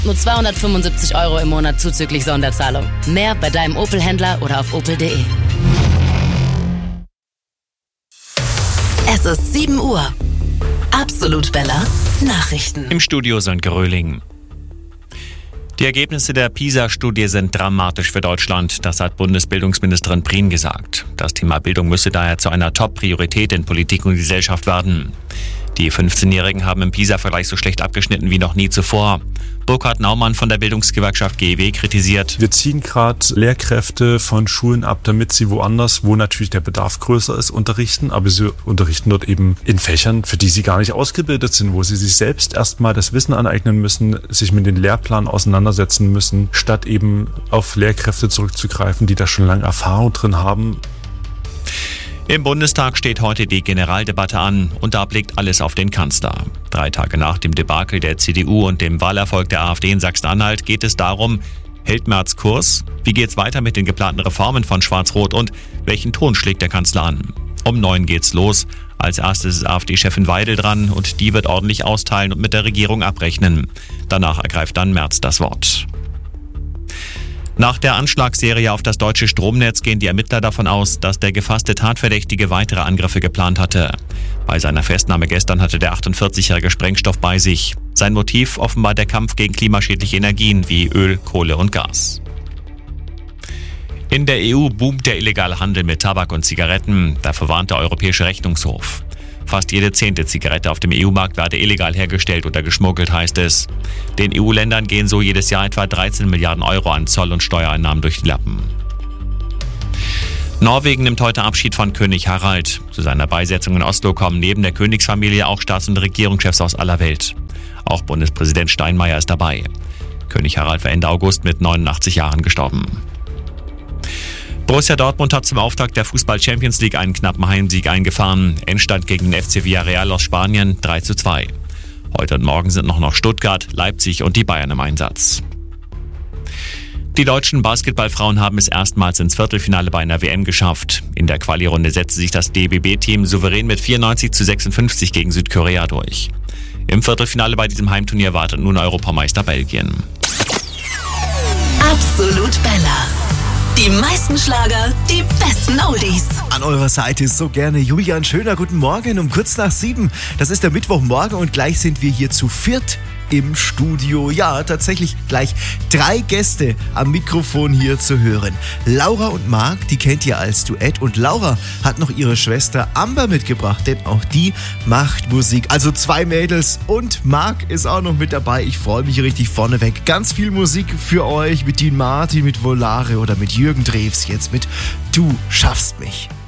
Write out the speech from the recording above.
Nur 275 € im Monat zuzüglich Sonderzahlung. Mehr bei deinem Opel-Händler oder auf opel.de. Es ist 7 Uhr. Absolut Bella Nachrichten. Im Studio Sönke Röhling. Die Ergebnisse der PISA-Studie sind dramatisch für Deutschland. Das hat Bundesbildungsministerin Prien gesagt. Das Thema Bildung müsse daher zu einer Top-Priorität in Politik und Gesellschaft werden. Die 15-Jährigen haben im PISA-Vergleich so schlecht abgeschnitten wie noch nie zuvor. Burkhard Naumann von der Bildungsgewerkschaft GEW kritisiert: Wir ziehen gerade Lehrkräfte von Schulen ab, damit sie woanders, wo natürlich der Bedarf größer ist, unterrichten. Aber sie unterrichten dort eben in Fächern, für die sie gar nicht ausgebildet sind, wo sie sich selbst erstmal das Wissen aneignen müssen, sich mit den Lehrplänen auseinandersetzen müssen, statt eben auf Lehrkräfte zurückzugreifen, die da schon lange Erfahrung drin haben. Im Bundestag steht heute die Generaldebatte an und da blickt alles auf den Kanzler. 3 Tage nach dem Debakel der CDU und dem Wahlerfolg der AfD in Sachsen-Anhalt geht es darum: Hält Merz Kurs? Wie geht's weiter mit den geplanten Reformen von Schwarz-Rot und welchen Ton schlägt der Kanzler an? Um 9 geht's los. Als erstes ist AfD-Chefin Weidel dran und die wird ordentlich austeilen und mit der Regierung abrechnen. Danach ergreift dann Merz das Wort. Nach der Anschlagsserie auf das deutsche Stromnetz gehen die Ermittler davon aus, dass der gefasste Tatverdächtige weitere Angriffe geplant hatte. Bei seiner Festnahme gestern hatte der 48-jährige Sprengstoff bei sich. Sein Motiv offenbar der Kampf gegen klimaschädliche Energien wie Öl, Kohle und Gas. In der EU boomt der illegale Handel mit Tabak und Zigaretten. Dafür warnt der Europäische Rechnungshof. Fast jede 10. Zigarette auf dem EU-Markt werde illegal hergestellt oder geschmuggelt, heißt es. Den EU-Ländern gehen so jedes Jahr etwa 13 Milliarden € an Zoll- und Steuereinnahmen durch die Lappen. Norwegen nimmt heute Abschied von König Harald. Zu seiner Beisetzung in Oslo kommen neben der Königsfamilie auch Staats- und Regierungschefs aus aller Welt. Auch Bundespräsident Steinmeier ist dabei. König Harald war Ende August mit 89 Jahren gestorben. Borussia Dortmund hat zum Auftakt der Fußball-Champions League einen knappen Heimsieg eingefahren. Endstand gegen den FC Villarreal aus Spanien 3:2. Heute und morgen sind noch Stuttgart, Leipzig und die Bayern im Einsatz. Die deutschen Basketballfrauen haben es erstmals ins Viertelfinale bei einer WM geschafft. In der Quali-Runde setzte sich das DBB-Team souverän mit 94:56 gegen Südkorea durch. Im Viertelfinale bei diesem Heimturnier wartet nun Europameister Belgien. Absolut Bella. Die meisten Schlager, die besten Oldies. An eurer Seite ist so gerne Julian Schöner. Guten Morgen um kurz nach 7. Das ist der Mittwochmorgen und gleich sind wir hier zu viert im Studio. Ja, tatsächlich gleich 3 Gäste am Mikrofon hier zu hören. Laura und Marc, die kennt ihr als Duett. Und Laura hat noch ihre Schwester Amber mitgebracht, denn auch die macht Musik. Also 2 Mädels und Marc ist auch noch mit dabei. Ich freue mich richtig vorneweg. Ganz viel Musik für euch mit Dean Martin, mit Volare oder mit Jürgen Drews jetzt mit Du schaffst mich.